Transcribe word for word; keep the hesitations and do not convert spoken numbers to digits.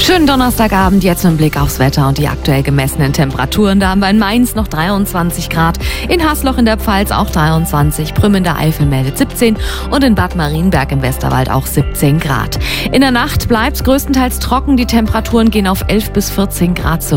Schönen Donnerstagabend, jetzt mit Blick aufs Wetter und die aktuell gemessenen Temperaturen. Da haben wir in Mainz noch dreiundzwanzig Grad, in Haßloch in der Pfalz auch dreiundzwanzig, Prüm in der Eifel meldet siebzehn und in Bad Marienberg im Westerwald auch siebzehn Grad. In der Nacht bleibt es größtenteils trocken, die Temperaturen gehen auf elf bis vierzehn Grad zurück.